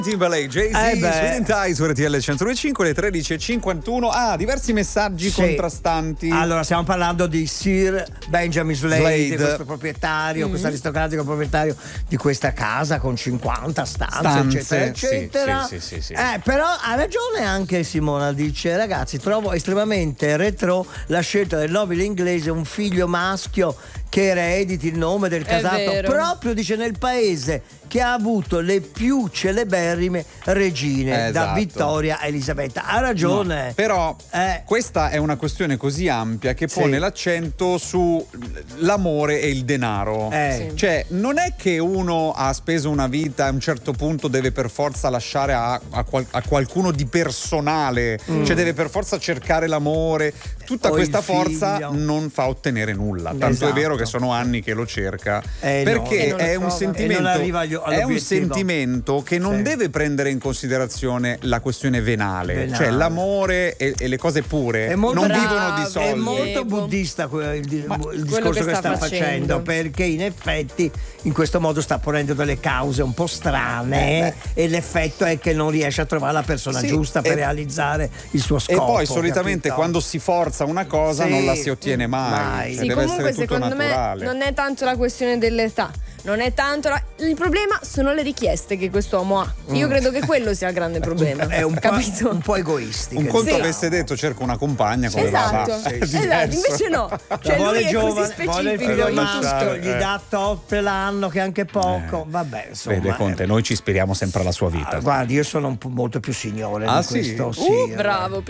Timberlake, Jay-Z, Sweet Ties su RTL 105, le 13:51. Diversi messaggi contrastanti. Allora, stiamo parlando di Sir Benjamin Slade, questo proprietario, questo aristocratico proprietario di questa casa con 50 stanze eccetera, eccetera. Sì. Però ha ragione anche Simona, dice: ragazzi, trovo estremamente retro la scelta del nobile inglese, un figlio maschio che erediti il nome del casato, proprio dice nel paese che ha avuto le più celeberrime regine, da Vittoria a Elisabetta. Ha ragione. No, però questa è una questione così ampia che pone l'accento su l'amore e il denaro. Cioè, non è che uno ha speso una vita e a un certo punto deve per forza lasciare a qualcuno di personale, cioè deve per forza cercare l'amore. Tutta questa forza non fa ottenere nulla. Tanto è vero che sono anni che lo cerca, perché è un sentimento che non deve prendere in considerazione la questione venale. Cioè l'amore e le cose pure non vivono di soldi. È molto buddista il discorso che sta facendo, perché in effetti in questo modo sta ponendo delle cause un po' strane e l'effetto è che non riesce a trovare la persona giusta per realizzare il suo scopo. E poi solitamente quando si forza una cosa non la si ottiene mai. Sì, deve comunque essere tutto secondo naturale. me non è tanto la questione dell'età, non è tanto il problema sono le richieste che quest'uomo ha. Io credo che quello sia il grande problema. È un po' egoistico. Un conto avesse detto cerco una compagna come esatto, invece no. Cioè lui è così specifico in tutto. Gli dà tot l'anno, che è anche poco. Vabbè, insomma. Vede Conte, noi ci ispiriamo sempre alla sua vita. Guardi, io sono molto più signore di questo. Bravo.